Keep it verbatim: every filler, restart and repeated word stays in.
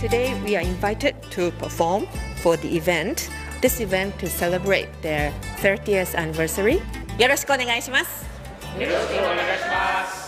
Today we are invited to perform for the event. This event to celebrate their thirtieth anniversary. よろしくお願いします。 よろしくお願いします。